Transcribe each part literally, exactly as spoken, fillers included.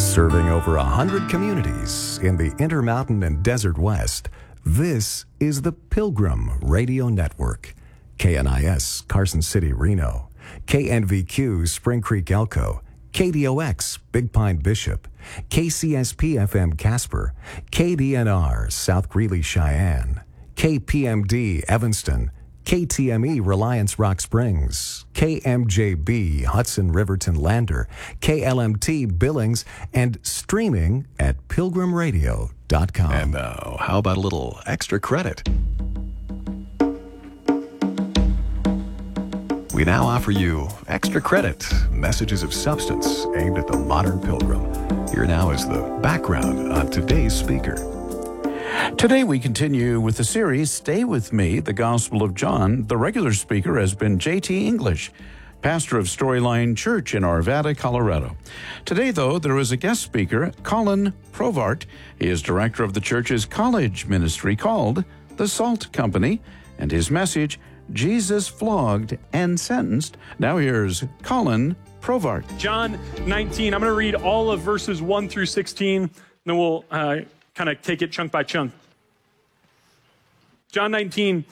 Serving over a hundred communities in the Intermountain and Desert West, this is the Pilgrim Radio Network. K N I S, Carson City, Reno. K N V Q, Spring Creek, Elko. K D O X, Big Pine, Bishop. K C S P F M, Casper. K D N R, South Greeley, Cheyenne. K P M D, Evanston. K T M E, Reliance, Rock Springs. K M J B, Hudson, Riverton, Lander. K L M T, Billings, and streaming at pilgrim radio dot com. And now, how about a little extra credit? We now offer you extra credit, messages of substance aimed at the modern pilgrim. Here now is the background on today's speaker. Today we continue with the series, Stay With Me, the Gospel of John. The regular speaker has been J T English, pastor of Storyline Church in Arvada, Colorado. Today, though, there is a guest speaker, Colin Provart. He is director of the church's college ministry called The Salt Company, and his message, Jesus Flogged and Sentenced. Now here's Colin Provart. John nineteen, I'm going to read all of verses one through sixteen, and then we'll uh, kind of take it chunk by chunk. John nineteen,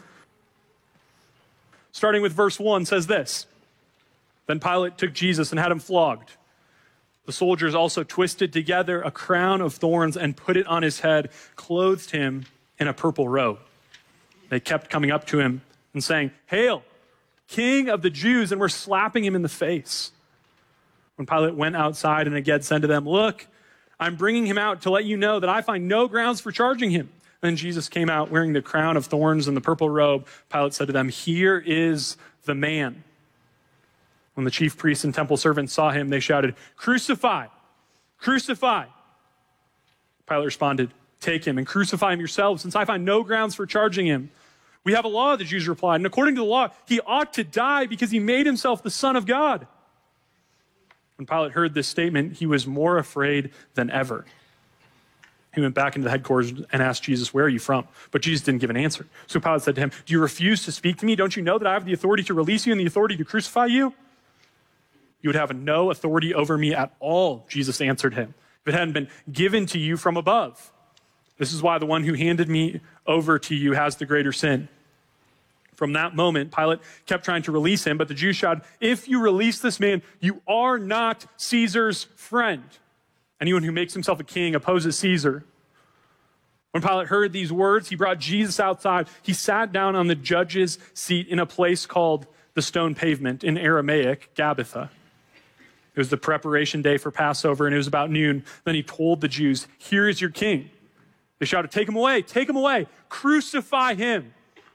starting with verse one, says this. Then Pilate took Jesus and had him flogged. The soldiers also twisted together a crown of thorns and put it on his head, clothed him in a purple robe. They kept coming up to him and saying, "Hail, King of the Jews," and were slapping him in the face. When Pilate went outside and again said to them, "Look, I'm bringing him out to let you know that I find no grounds for charging him." Then Jesus came out wearing the crown of thorns and the purple robe. Pilate said to them, "Here is the man." When the chief priests and temple servants saw him, they shouted, "Crucify! Crucify!" Pilate responded, "Take him and crucify him yourselves, since I find no grounds for charging him. We have a law," the Jews replied, "and according to the law, he ought to die because he made himself the Son of God." When Pilate heard this statement, he was more afraid than ever. He went back into the headquarters and asked Jesus, "Where are you from?" But Jesus didn't give an answer. So Pilate said to him, "Do you refuse to speak to me? Don't you know that I have the authority to release you and the authority to crucify you?" "You would have no authority over me at all," Jesus answered him, "if it hadn't been given to you from above. This is why the one who handed me over to you has the greater sin." From that moment, Pilate kept trying to release him, but the Jews shouted, "If you release this man, you are not Caesar's friend. Anyone who makes himself a king opposes Caesar." When Pilate heard these words, he brought Jesus outside. He sat down on the judge's seat in a place called the Stone Pavement, in Aramaic, Gabbatha. It was the preparation day for Passover, and it was about noon. Then he told the Jews, "Here is your king." They shouted, "Take him away, take him away, crucify him."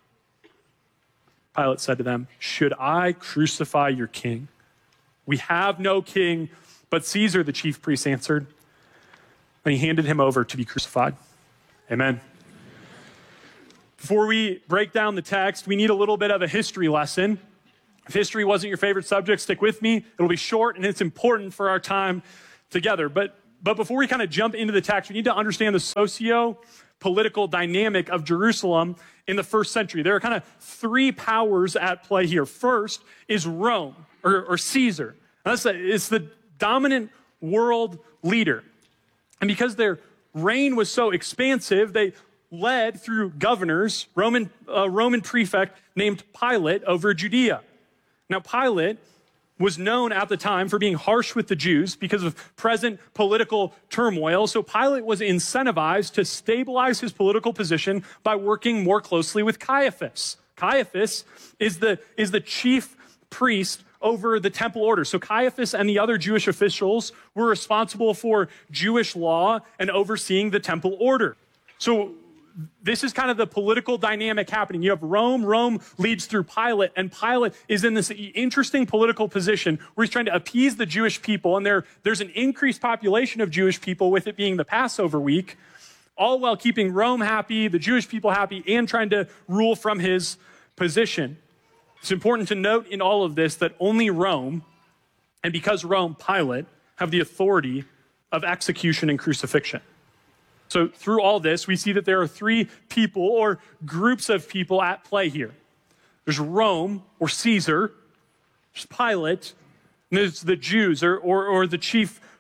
Pilate said to them, "Should I crucify your king? We have no king but Caesar," the chief priests answered. And he handed him over to be crucified. Amen. Before we break down the text, we need a little bit of a history lesson. If history wasn't your favorite subject, stick with me. It'll be short and it's important for our time together. But, but before we kind of jump into the text, we need to understand the socio-political dynamic of Jerusalem in the first century. There are kind of three powers at play here. First is Rome, or, or Caesar. That's the, it's the dominant world leader. And because their reign was so expansive, they led through governors, Roman, uh, Roman prefect named Pilate over Judea. Now, Pilate was known at the time for being harsh with the Jews because of present political turmoil. So Pilate was incentivized to stabilize his political position by working more closely with Caiaphas. Caiaphas is the, is the chief priest over the temple order. So Caiaphas and the other Jewish officials were responsible for Jewish law and overseeing the temple order. So this is kind of the political dynamic happening. You have Rome. Rome leads through Pilate, and Pilate is in this interesting political position where he's trying to appease the Jewish people, and there, there's an increased population of Jewish people with it being the Passover week, all while keeping Rome happy, the Jewish people happy, and trying to rule from his position. It's important to note in all of this that only Rome, and because Rome, Pilate, have the authority of execution and crucifixion. So through all this, we see that there are three people or groups of people at play here. There's Rome, or Caesar, there's Pilate, and there's the Jews, or, or, or the chief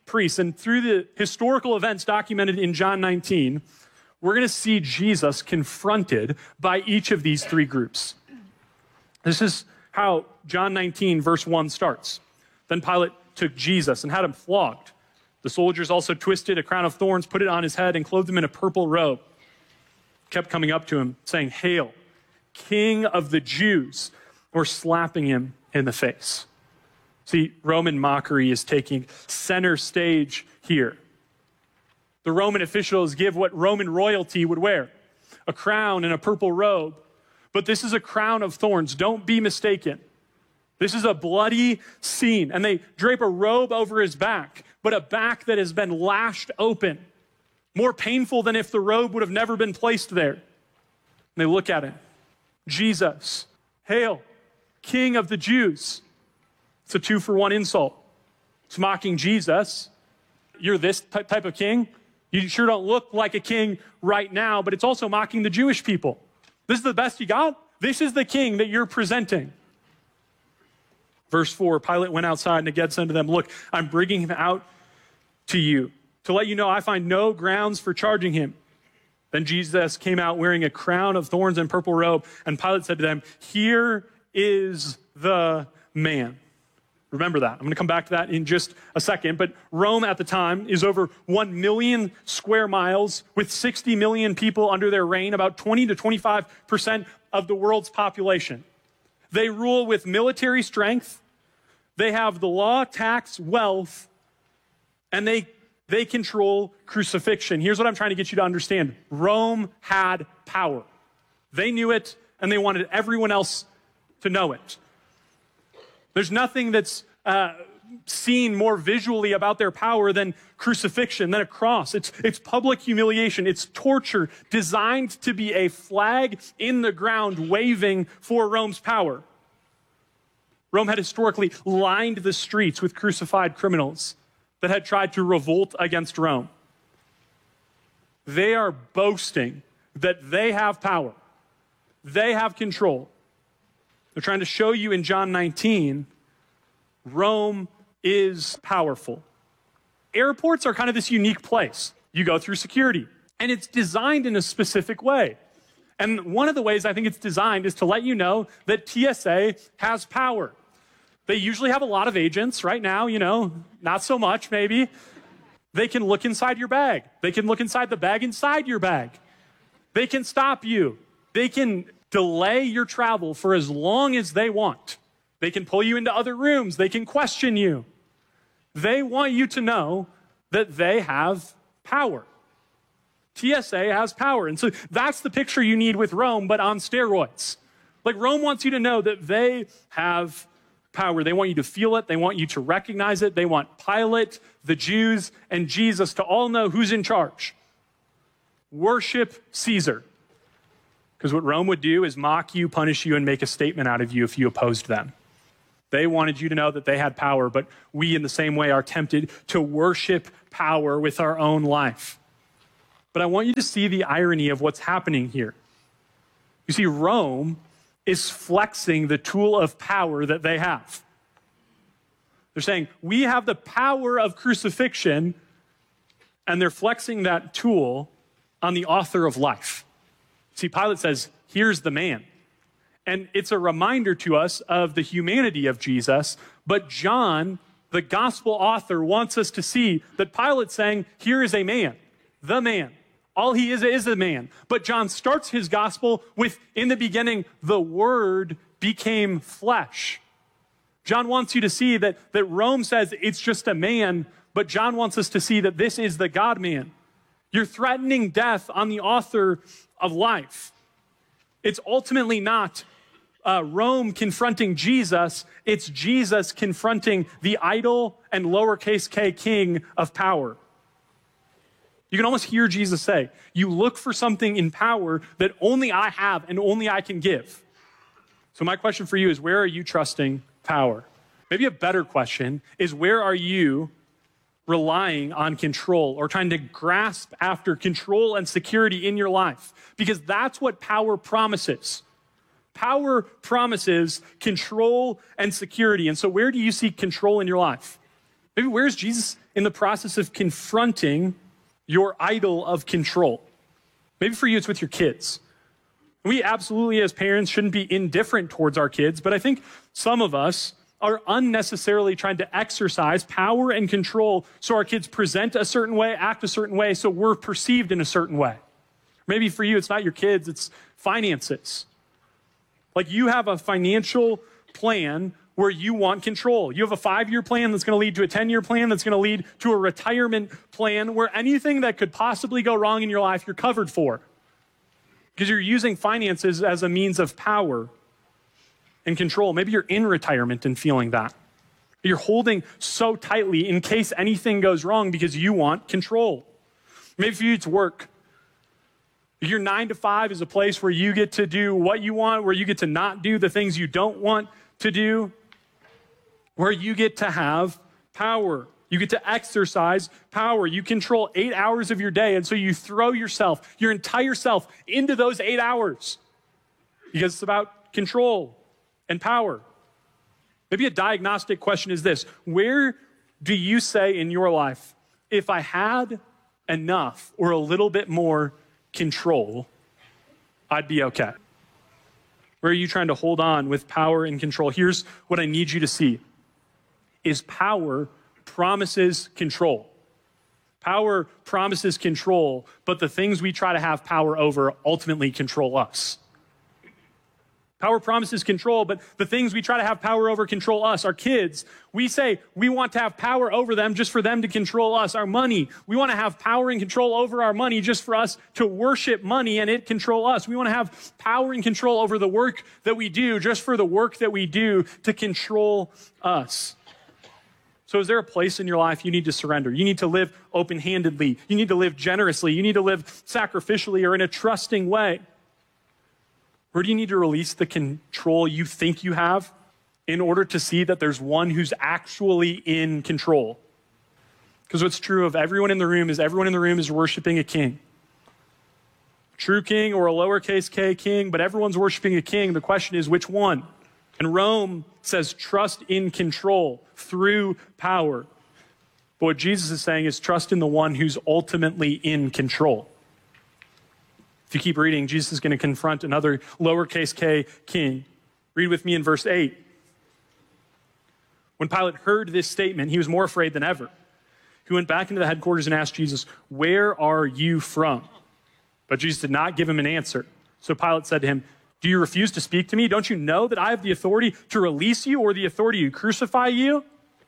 priests. And through the historical events documented in John nineteen, we're going to see Jesus confronted by each of these three groups. This is how John nineteen, verse one starts. Then Pilate took Jesus and had him flogged. The soldiers also twisted a crown of thorns, put it on his head, and clothed him in a purple robe. Kept coming up to him, saying, "Hail, King of the Jews," or slapping him in the face. See, Roman mockery is taking center stage here. The Roman officials give what Roman royalty would wear, a crown and a purple robe. But this is a crown of thorns. Don't be mistaken. This is a bloody scene. And they drape a robe over his back, but a back that has been lashed open. More painful than if the robe would have never been placed there. And they look at him. Jesus, hail, King of the Jews. It's a two for one insult. It's mocking Jesus. You're this type of king. You sure don't look like a king right now, but it's also mocking the Jewish people. This is the best you got? This is the king that you're presenting. Verse four, Pilate went outside and again said to them, "Look, I'm bringing him out to you to let you know I find no grounds for charging him." Then Jesus came out wearing a crown of thorns and purple robe, and Pilate said to them, "Here is the man." Remember that. I'm going to come back to that in just a second. But Rome at the time is over one million square miles with sixty million people under their reign, about twenty to twenty-five percent of the world's population. They rule with military strength. They have the law, tax, wealth, and they, they control crucifixion. Here's what I'm trying to get you to understand. Rome had power. They knew it, and they wanted everyone else to know it. There's nothing that's uh, seen more visually about their power than crucifixion, than a cross. It's, it's public humiliation. It's torture designed to be a flag in the ground waving for Rome's power. Rome had historically lined the streets with crucified criminals that had tried to revolt against Rome. They are boasting that they have power. They have control. They're trying to show you in John nineteen, Rome is powerful. Airports are kind of this unique place. You go through security, and it's designed in a specific way. And one of the ways I think it's designed is to let you know that T S A has power. They usually have a lot of agents. Right now, you know, not so much maybe. They can look inside your bag. They can look inside the bag inside your bag. They can stop you. They can delay your travel for as long as they want. They can pull you into other rooms. They can question you. They want you to know that they have power. T S A has power. And so that's the picture you need with Rome, but on steroids. Like Rome wants you to know that they have power. They want you to feel it. They want you to recognize it. They want Pilate, the Jews, and Jesus to all know who's in charge. Worship Caesar. Because what Rome would do is mock you, punish you, and make a statement out of you if you opposed them. They wanted you to know that they had power, but we in the same way are tempted to worship power with our own life. But I want you to see the irony of what's happening here. You see, Rome is flexing the tool of power that they have. They're saying, we have the power of crucifixion, and they're flexing that tool on the author of life. See, Pilate says, here's the man. And it's a reminder to us of the humanity of Jesus. But John, the gospel author, wants us to see that Pilate's saying, here is a man, the man. All he is is a man. But John starts his gospel with, in the beginning, the Word became flesh. John wants you to see that, that Rome says it's just a man, but John wants us to see that this is the God-man. You're threatening death on the author of life. It's ultimately not uh, Rome confronting Jesus. It's Jesus confronting the idol and lowercase k king of power. You can almost hear Jesus say, you look for something in power that only I have and only I can give. So my question for you is, where are you trusting power? Maybe a better question is, where are you relying on control or trying to grasp after control and security in your life? Because that's what power promises. Power promises control and security. And so where do you seek control in your life? Maybe where's Jesus in the process of confronting your idol of control. Maybe for you, it's with your kids. We absolutely, as parents, shouldn't be indifferent towards our kids, but I think some of us are unnecessarily trying to exercise power and control so our kids present a certain way, act a certain way, so we're perceived in a certain way. Maybe for you, it's not your kids, it's finances. Like you have a financial plan where you want control. You have a five-year plan that's going to lead to a ten-year plan that's going to lead to a retirement plan where anything that could possibly go wrong in your life, you're covered for. Because you're using finances as a means of power and control. Maybe you're in retirement and feeling that. You're holding so tightly in case anything goes wrong because you want control. Maybe for you, it's work. Your nine to five is a place where you get to do what you want, where you get to not do the things you don't want to do, where you get to have power. You get to exercise power. You control eight hours of your day, and so you throw yourself, your entire self, into those eight hours because it's about control and power. Maybe a diagnostic question is this: where do you say in your life, if I had enough or a little bit more control, I'd be okay? Where are you trying to hold on with power and control? Here's what I need you to see: is power promises control. Power promises control, but the things we try to have power over ultimately control us. Power promises control, but the things we try to have power over control us. Our kids, we say we want to have power over them just for them to control us. Our money, we want to have power and control over our money just for us to worship money and it control us. We want to have power and control over the work that we do just for the work that we do to control us. So is there a place in your life you need to surrender? You need to live open-handedly. You need to live generously. You need to live sacrificially or in a trusting way. Or do you need to release the control you think you have in order to see that there's one who's actually in control? Because what's true of everyone in the room is everyone in the room is worshiping a king. A true king or a lowercase k king, but everyone's worshiping a king. The question is, which one? And Rome says trust in control through power. But what Jesus is saying is trust in the one who's ultimately in control. If you keep reading, Jesus is going to confront another lowercase k king. Read with me in verse eight. When Pilate heard this statement, he was more afraid than ever. He went back into the headquarters and asked Jesus, "Where are you from?" But Jesus did not give him an answer. So Pilate said to him, "Do you refuse to speak to me? Don't you know that I have the authority to release you or the authority to crucify you?"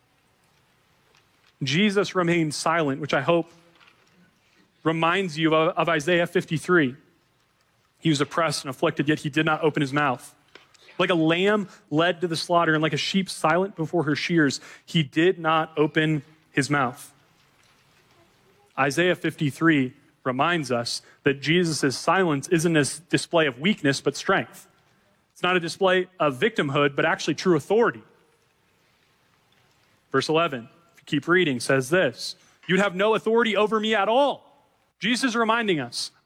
Jesus remained silent, which I hope reminds you of, of Isaiah fifty-three. He was oppressed and afflicted, yet he did not open his mouth. Like a lamb led to the slaughter and like a sheep silent before her shears, he did not open his mouth. Isaiah fifty-three reminds us that Jesus' silence isn't a display of weakness, but strength. It's not a display of victimhood, but actually true authority. Verse eleven, if you keep reading, says this: "You'd have no authority over me at all." Jesus is reminding us,